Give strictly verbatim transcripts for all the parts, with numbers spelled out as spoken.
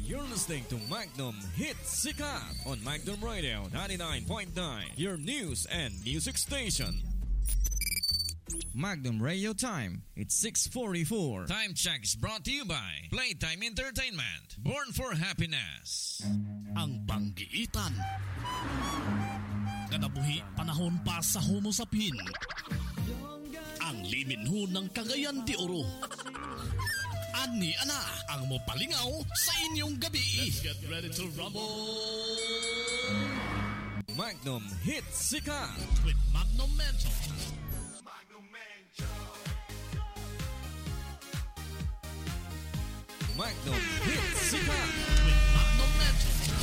You're listening to Magnum Hits Sikat on Magnum Radio ninety-nine point nine, your news and music station. Magnum Radio Time, it's six forty-four. Time check is brought to you by Playtime Entertainment, born for happiness. Ang panggiitan. Kanabuhi panahon pa sa Homo sapien. Ang liminho ng Cagayan de Oro. Ani ana ang mopalingaw sa inyong gabi. Let's get ready to rumble. Magnum Hits Sikat with Magnum Mencho. Magnum Mencho. Magnum Hits Sikat with Magnum Mencho.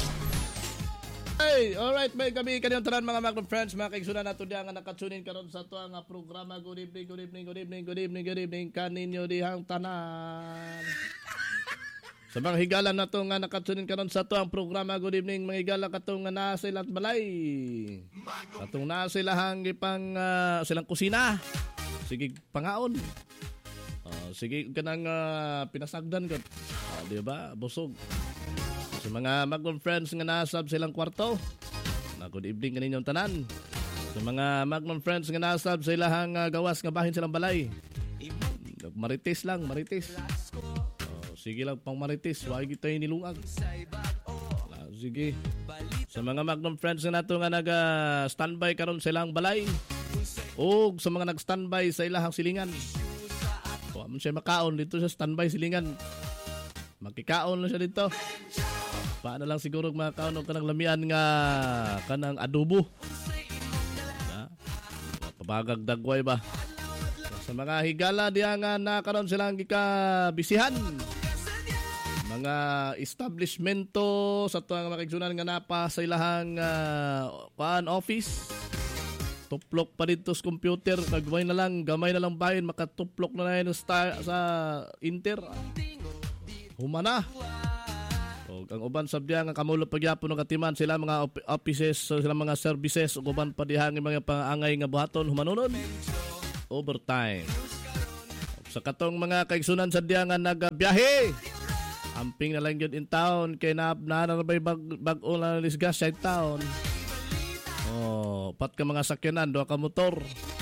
Hey, alright, may gabi kaniyong tanan mga Magnum friends, mga kaigsunan nato diha nga nakatunin karon sa to nga programa. Good evening, good evening, good evening, good evening, good evening kaninyo dihang tanan. Sa mga higala nato nga nakatunin karon sa to ang programa, good evening mga higala katong nga naa sila at balay. Katong naa sila hang ipang uh, silang kusina. Sige pangaon. Uh, sige kanang uh, pinasagdan ko. Uh, di ba? Busog. Sa mga Magnum friends nga nasab silang kwarto, na good evening kaninyong tanan. Sa mga Magnum friends nga nasab sila hang uh, gawas nga bahin silang balay, marites lang, marites. Oh, sige lang pang marites, wag kita nilungag. Ah, sige. Sa mga Magnum friends nga nato nga naga-standby karon sa ilang balay, o sa mga nag-standby sa ilang silingan. O, oh, siya makaon dito sa standby silingan. Makikaon lang siya dito. Paano lang siguro makakaon og kanang lamian nga kanang adobo. Ha? Pabagag dagway ba? Sa mga higala diha nga nakaron silang gikabisihan. Mga establishmento sa tuang makigsunan nga napa sa ilahang uh, kuan office. Tuplok pa dito sa computer, nagway na lang, gamay na lang bahin, makatuplok na na yun sa, sa inter. Humana. O, ang uban sabdiya nga kamulo pagyapon ng katiman sila mga op- offices, sila mga services, ug uban pa dihang mga pangangay nga buhaton humanunon. Overtime. Sa katong mga kaigsunan sadya nga nagabiyahe. Amping na lang yun in town kay na nanarabay bag bag-o na lisgas sa town. Oh, pat ka mga sakyanan, duha ka motor.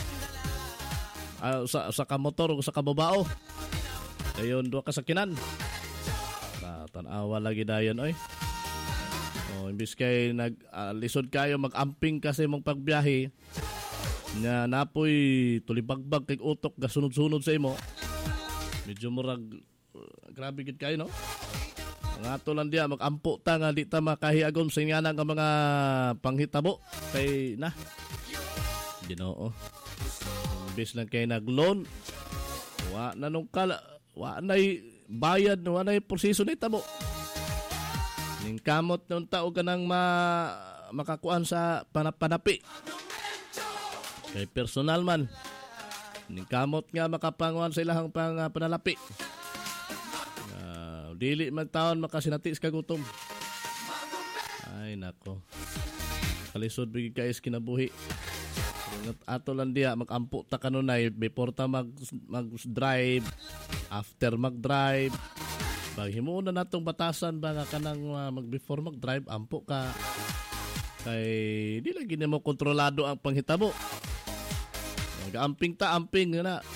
Uh, sa sa ka motor ug sa kababao. Dayon duha ka sakyanan. Tanawa lagi dayon oy. Oh, imbis kay nag uh, lisod kayo mag-amping kasi mong pagbiyahe. Nya napoy tulibagbag kay utok gasunod-sunod sa imo. Medyo murag uh, grabe gid kayo no. Ang ato lang diya mag-ampo ta nga di ta makahiagom sa ingana nga mga panghitabo kay na. Ginoo. Imbis lang kay nag-loan. Wa na nung kala, wa nay bayad no anay proseso ni tabo. Ning kamot nung tao kanang ma makakuan sa panapanapi. Kay personal man. Ning kamot nga makapanguan sa ilahang pang uh, panalapi. Uh, dili man taon makasinati sa kagutom. Ay nako. Kalisod bigi guys kinabuhi. Ato lang diya magampo ta kanunay before ta mag mag-drive, after mag-drive. Pag himuon na natong batasan ba nga kanang uh, mag before mag-drive ampo ka kay di lagi nimo kontrolado ang panghitabo. Mag-amping ta amping na.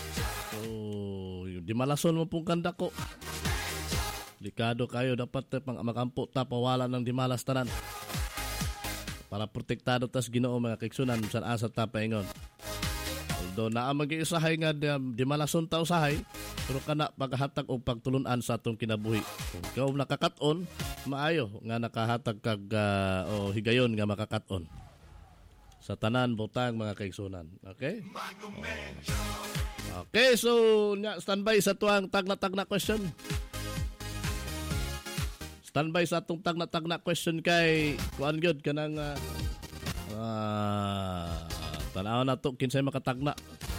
So di malason mo pong kanda ko. Delikado kayo dapat pang magampo ta pawala ng di malas tanan. Para protektado tas Ginoo mga kaigsunan sa asa ta paingon. Although naa mag-iusahay nga di, di malason ta usahay, pero kana paghatag og pagtulunan sa atong kinabuhi. Kung ikaw nakakaton, maayo nga nakahatag kag uh, o higayon nga makakaton. Sa tanan butang mga kaigsunan. Okay? Oh. Okay, so nya standby sa tuang tagna-tagna question. Standby sa atong tagna-tagna question kay kuan gyud kanang uh, uh, tanaw na to kinsay makatagna.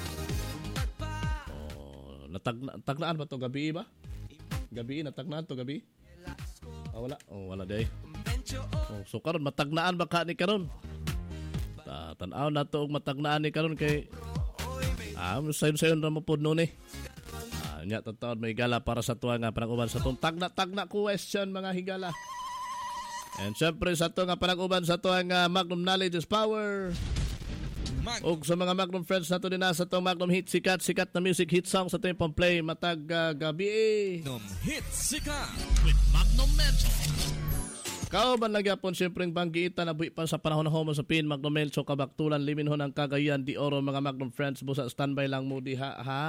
Oh, natagna tagnaan ba to gabi ba? Gabi natagnaan to gabi? Ah, wala. Oh, wala day. Oh, so karon matagnaan ba ka ni karon? Ta tanaw na to og matagnaan ni karon kay ah sayon-sayon ra mo pud no ni. Ah, Uh, nya tataon may higala para sa tuwa nga panag-uban sa itong tagna-tagna question mga higala. And syempre sa ito nga panag-uban sa tuwa nga Magnum Knowledge is Power. Mag- o sa mga Magnum friends na ito din na sa itong Magnum Hit Sikat, sikat na music hit song sa ito yung play matag uh, gabi eh. Magnum Hit Sikat with Magnum Mental. Kao man nagyapon siyempreng banggiita na buwi pa sa panahon na homo sa pin Magnum Mental kabaktulan liminhon ang Cagayan de Oro mga Magnum friends busa standby lang mo diha ha.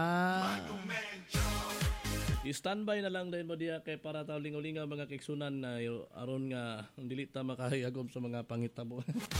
I-standby na lang din mo diha kay para taw lingaw-lingaw mga kiksunan na uh, aron nga dili ta makahiyagom sa mga pangitabo.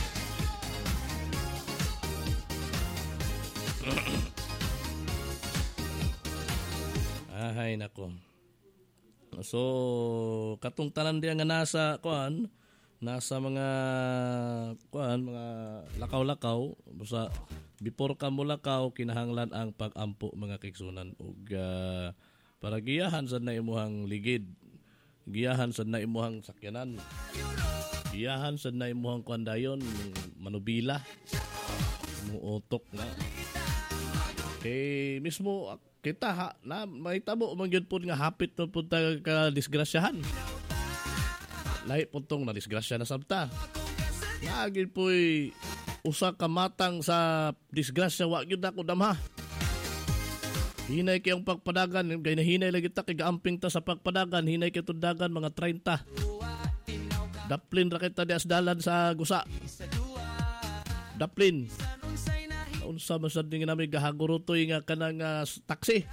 Ahay nako. So katong tanan diya nga nasa kuan, nasa mga kuan mga lakaw-lakaw busa before ka mo lakaw kinahanglan ang pag-ampo mga kiksunan ug uh, para giyahan sad na imuhang ligid, giyahan sad na imuhang sakyanan, giyahan sad na imuhang kuan dayon manubila mo utok na. Eh mismo kita ha, na mahitabo man gyud pud nga hapit na pud ta ka disgrasyahan. Lahi pud tong na disgrasya na sabta. Naagid poy usa ka matang sa disgrasya wa gyud ako damha. Hinay kayong pagpadagan, kay nahinay lagi ta kay gaamping ta sa pagpadagan, hinay kay tudagan mga thirty. Daplin ra kita di asdalan sa gusa. Daplin. Unsa man sad nga nami gahagurutoy nga kanang uh, taxi.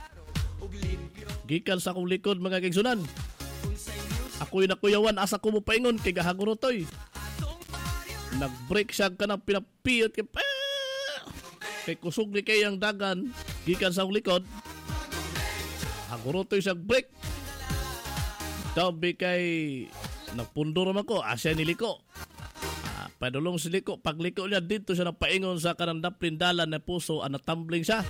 Gikan sa akong likod mga kigsunan. Ako'y nakuyawan asa ko mo paingon kay gahagurutoy. Nag-break siya kanang pinapiyot kay pa. Kay kusog ni kay ang dagan gikan sa akong likod. Hagurutoy siya break. Tabi kay nagpundor man ko asya niliko. Padulong siliko, pagliko niya dito siya napaingon sa kanang daplin dalan na puso, ang natumbling siya.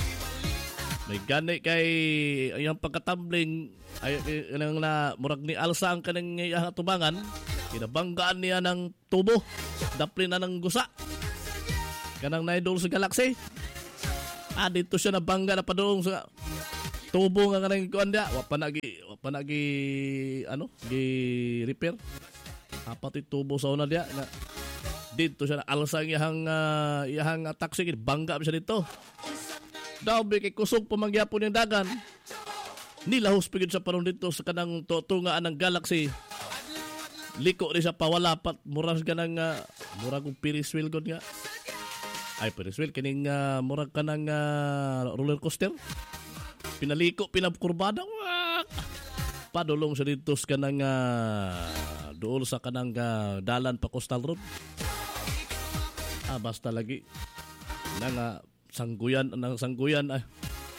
May gani kay ayang pagkatumbling ay nang na murag ni alsa ang kanang iyang tubangan, kinabanggaan niya ng tubo, daplin na ng gusa. Kanang naidol sa galaxy. Ah, dito siya nabangga na padulong sa tubo nga kanang kuan dia, wa pa nagi wa pa nagi ano, gi repair. Apat tubo sa una dia nga dito siya na alsa iyang uh, iyang uh, taxi bangga siya dito. Daw kay kusog pamagyapon yung dagan. Nilahos pigid sa paron dito sa kanang tutungaan ng galaxy. Liko rin siya pawalapat murag kanang uh, murag og Ferris wheel gud nga. Ay Ferris wheel kining uh, murag kanang uh, roller coaster. Pinaliko pinabkurbada. Padulong siya dito sa kanang uh, dool sa kanang uh, dalan pa Coastal Road. Ah, basta lagi nang uh, sangguyan nang sangguyan ah.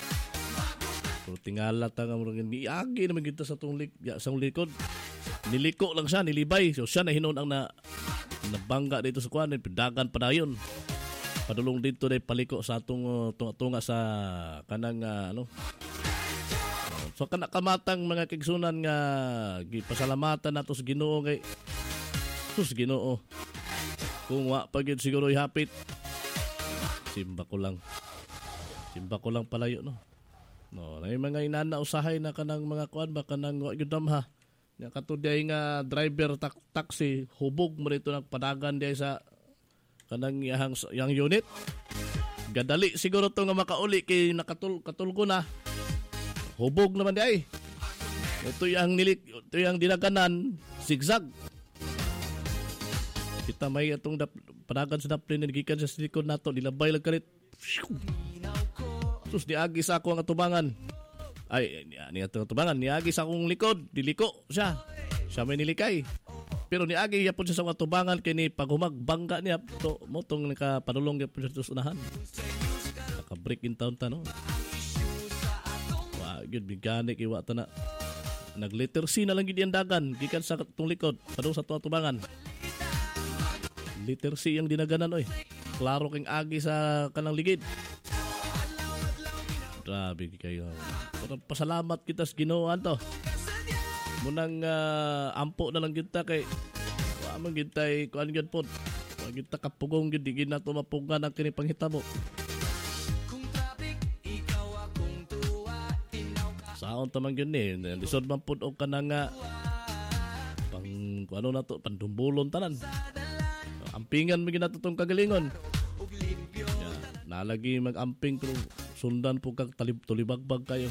Pero tingala ta nga murag niagi naman kita sa tong lik ya, sa likod. Niliko lang siya, nilibay. So siya na hinon ang na nabangga dito sa kuan, pedagan pa dayon. Padulong dito dai paliko sa atong uh, tunga-tunga sa kanang uh, ano. So kana kamatang mga kigsunan nga gipasalamatan nato sa Ginoo kay sus Ginoo. Kung wa pa gyud siguro ihapit. Simba ko lang. Simba ko lang palayo no. No, nay mga inana usahay na kanang mga kuan ba kanang wa gyud damha. Nya katuday nga driver tak- taxi hubog mo rito nagpadagan diay sa kanang yang yang unit. Gadali siguro to nga makauli kay nakatul katulgo na. Hubog naman di ay. Ito yung nilik, ito yung dinaganan, zigzag. Kita may itong dap, panagan sa daplin, nagigikan sa silikod nato, nilabay lang kalit. Sus, niagis ako ang atubangan. Ay, ni atong atubangan, niagis akong likod, diliko siya. Siya may nilikay. Pero niagi yapon siya sa atubangan, kaya ni paghumagbangga niya, to, motong nakapadulong yapon siya sa unahan. Naka-break in town ta, no? Gid bigani kay wa ta na nag letter C na lang gid ang dagan gikan sa tong likod padung sa tuwa-tubangan. Letter C ang dinaganan oy. Klaro king agi sa kanang ligid. Grabe kayo. Pero pasalamat kita sa Ginoo anto. Munang uh, ampo na lang kita kay wa man gid tay kuan gyud pod. Wa gid ta kapugong gid di na to mapugan ang kini panghitabo. Maon tamang yun eh. Lisod man po o ka na nga pang ano na to, pandumbulon tanan. Ampingan mo ginatutong kagalingon. Yeah, nalagi mag-amping pero sundan po kag talib tulibagbag kayo.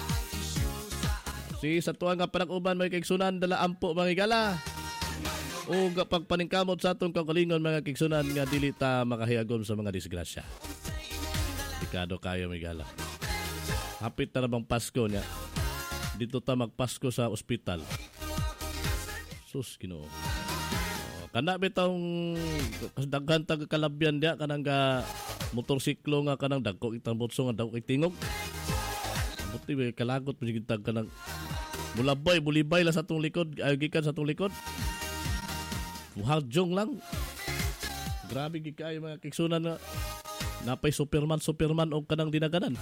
Si sa tuwa nga panag-uban may kigsunan dala ampo mga igala. O pagpaningkamot sa atong kagalingon mga kigsunan nga dili ta makahiyagom sa mga disgrasya. Delikado kayo mga igala. Hapit na namang Pasko niya. Dito ta magpasko sa ospital. Sus, Ginoo. Oh, kana bitong daghan tag kalabyan dia kanang ga motorsiklo nga kanang dagko itang botso nga dagko tingog. Buti may kalagot mo sigid tag kanang bulabay, bulibay la sa atong likod, ay gikan sa atong likod. Buhagjong lang. Grabe gid kay mga kigsunan na napay Superman, Superman og kanang dinaganan.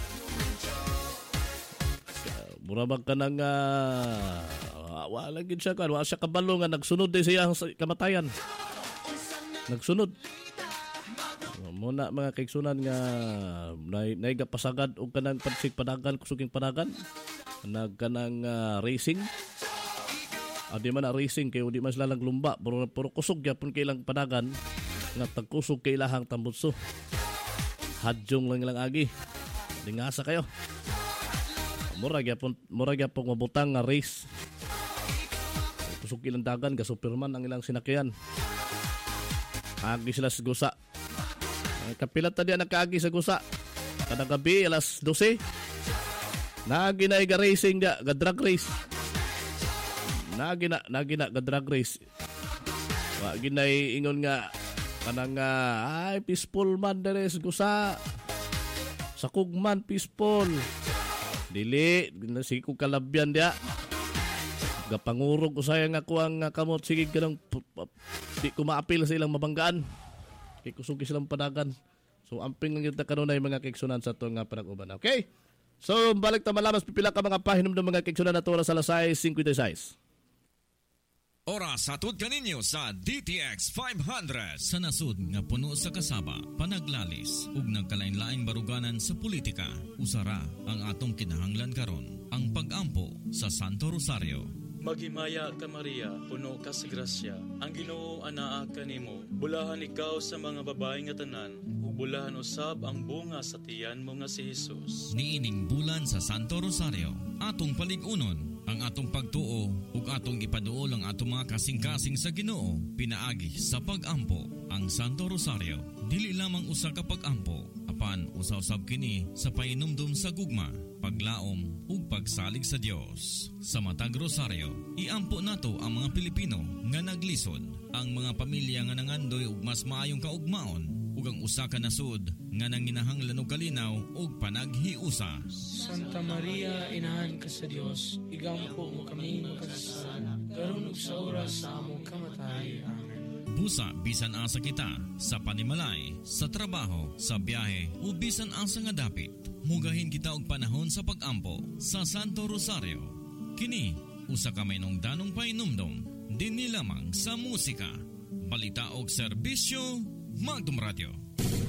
Murabag ka nang uh, wala gid siya kan, wala siya kabalo nga nagsunod din siya sa kamatayan. Nagsunod. Muna mga kaigsunan nga nay naigapasagad og kanang pansig panagan kusuging panagan. Nagkanang uh, racing. Adi man na racing kay di man sila lumba, puro puro kusog gyapon kay ilang panagan nga tagkusog kay ilahang tambutso. Hadjong lang ilang agi. Dingasa kayo. Mura gyapon mura gyapon mabutang nga race. Kusog ilang dagan ga Superman ang ilang sinakyan. Agi sila sa gusa. Kapilat ta diya nakaagi sa gusa. Kada gabi alas dose. Nagi na ga racing dia, ga drag race. Nagi na nagi na ga drag race. Wa ginay ingon nga kanang uh, ay peaceful man dere sa gusa. Sakugman peaceful. Dili, si ko kalabyan dia. Gapangurog ko saya nga ko ang kamot sige ganang di ko maapil sa ilang mabanggaan. Kay kusog silang panagan. So amping lang kita kanunay mga kigsunan sa to nga panag-uban. Okay? So balik ta malamas pipila ka mga pahinumdum mga kigsunan na oras alas sais fifty-six. Oras hatod kaninyo sa D T X five hundred. Sa nasud nga puno sa kasaba, panaglalis ug nagkalain-laing baruganan sa politika, usara ang atong kinahanglan karon, ang pag-ampo sa Santo Rosario. Maghimaya ka Maria, puno ka sa grasya. Ang Ginoo anaa kanimo. Bulahan ikaw sa mga babae nga tanan, ug bulahan usab ang bunga sa tiyan mo nga si Jesus. Niining bulan sa Santo Rosario, atong palig-unon ang atong pagtuo ug atong ipaduol ang atong mga kasing-kasing sa Ginoo pinaagi sa pag-ampo. Ang Santo Rosario dili lamang usa ka pag-ampo, apan usa-usab kini sa painumdum sa gugma, paglaom ug pagsalig sa Dios. Sa matag Rosario, iampo nato ang mga Pilipino nga naglisod, ang mga pamilya nga nangandoy ug mas maayong kaugmaon, ug ang usa ka nasud nga nanginahanglan og kalinaw ug panaghiusa. Santa Maria, inahan ka sa Dios, igampo mo kami magkasala, karon ug sa oras sa among kamatay. Amen. Busa bisan asa kita sa panimalay, sa trabaho, sa biyahe o bisan asa nga dapit, mugahin kita og panahon sa pag-ampo sa Santo Rosario. Kini usa ka maynong danong painumdom dinhi lamang sa musika, balita og serbisyo, Magdum Radio.